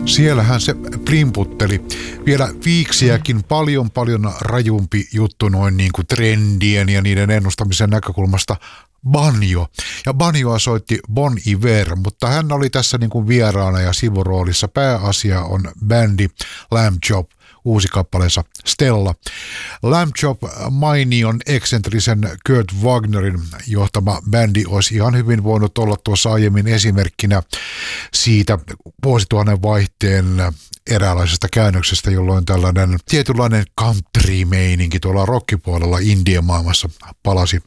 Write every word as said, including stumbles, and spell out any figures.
Siellähän se plimputteli. Vielä viiksiäkin paljon paljon rajumpi juttu noin niin kuin trendien ja niiden ennustamisen näkökulmasta. Banjo. Ja banjoa soitti Bon Iver, mutta hän oli tässä niin kuin vieraana ja sivuroolissa. Pääasia on bändi Lamb Chop, uusi kappaleensa Stella. Lamb Chop mainion eksentrisen Kurt Wagnerin johtama bändi olisi ihan hyvin voinut olla tuossa aiemmin esimerkkinä siitä vuosituhannen vaihteen eräänlaisesta käännöksestä, jolloin tällainen tietynlainen country-meininki tuolla rockipuolella Indien maailmassa palasi